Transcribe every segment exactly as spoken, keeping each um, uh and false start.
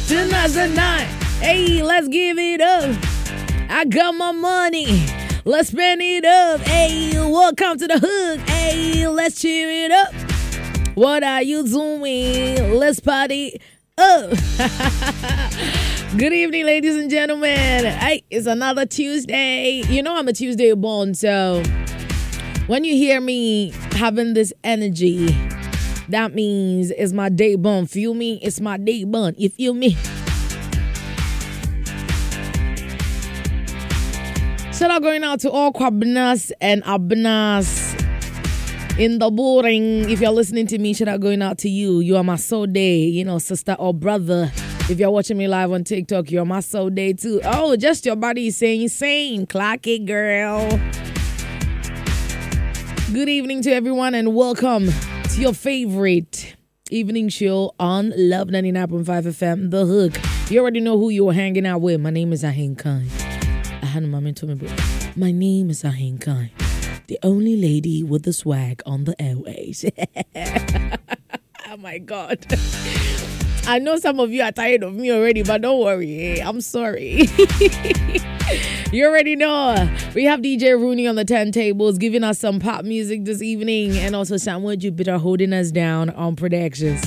Tonight's the night. Hey, let's give it up. I got my money. Let's spend it up. Hey, welcome to the hood. Hey, let's cheer it up. What are you doing? Let's party up. Good evening, ladies and gentlemen. Hey, it's another Tuesday. You know I'm a Tuesday born, so when you hear me having this energy, that means it's my day born. Feel me? It's my day born. You feel me? Shout out going out to all Kwabnas and Abnas in the boring. If you're listening to me, shout out going out to you. You are my soul day, you know, sister or brother. If you're watching me live on TikTok, you're my soul day too. Oh, just your body is saying same. Clock it, girl. Good evening to everyone and welcome to your favorite evening show on Love ninety-nine point five F M, The Hook. You already know who you're hanging out with. My name is Ahin Khan. My name is Ahin Khan, the only lady with the swag on the airways. Oh my God. I know some of you are tired of me already, but don't worry. I'm sorry. You already know. We have D J Rooney on the turntables giving us some pop music this evening, and also Samuel Jupiter holding us down on productions.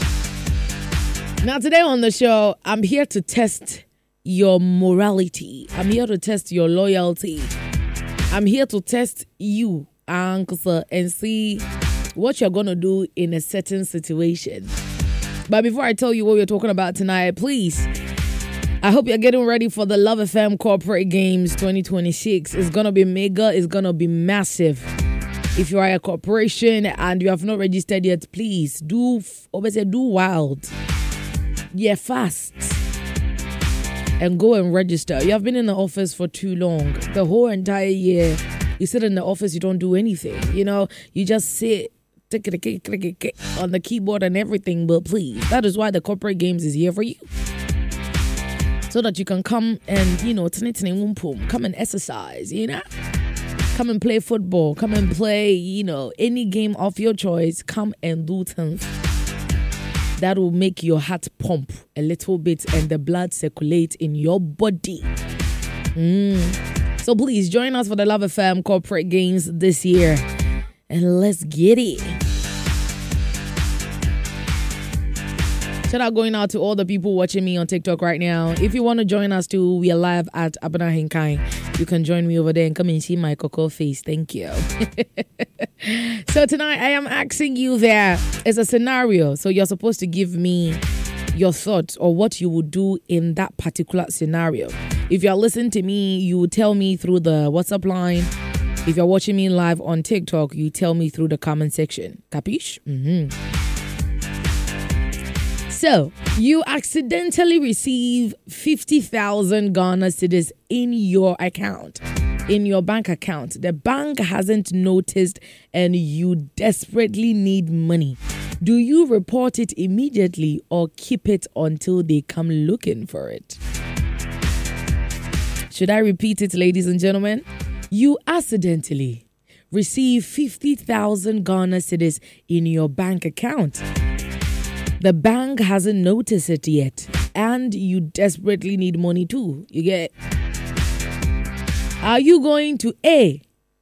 Now today on the show, I'm here to test your morality. I'm here to test your loyalty. I'm here to test you, Uncle, and see what you're going to do in a certain situation. But before I tell you what we're talking about tonight, please, I hope you're getting ready for the Love F M Corporate Games twenty twenty-six. It's going to be mega. It's going to be massive. If you are a corporation and you have not registered yet, please do, obviously, do wild. Yeah, fast. And go and register. You have been in the office for too long. The whole entire year, you sit in the office, you don't do anything. You know, you just sit on the keyboard and everything. But please, that is why the Corporate Games is here for you. So that you can come and, you know, come and exercise, you know? Come and play football. Come and play, you know, any game of your choice. Come and do things that will make your heart pump a little bit and the blood circulate in your body. Mm. So please join us for the Love F M Corporate Games this year. And let's get it. Shout out going out to all the people watching me on TikTok right now. If you want to join us too, we are live at Abana Hinkai. You can join me over there and come and see my cocoa face. Thank you. So tonight I am asking you there is a scenario. So you're supposed to give me your thoughts or what you would do in that particular scenario. If you're listening to me, you tell me through the WhatsApp line. If you're watching me live on TikTok, you tell me through the comment section. Capiche? Mm-hmm. So, you accidentally receive fifty thousand Ghana cedis in your account, in your bank account. The bank hasn't noticed and you desperately need money. Do you report it immediately or keep it until they come looking for it? Should I repeat it, ladies and gentlemen? You accidentally receive fifty thousand Ghana cedis in your bank account. The bank hasn't noticed it yet, and you desperately need money too. You get? Are you going to A,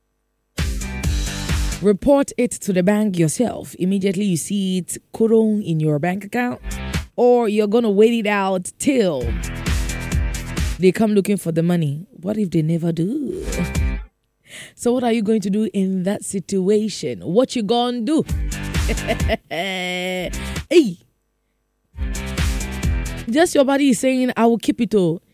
report it to the bank yourself immediately you see it kurung in your bank account, or you're going to wait it out till they come looking for the money? What if they never do? So what are you going to do in that situation? What you gonna do? Hey, just your body is saying, I will keep it all.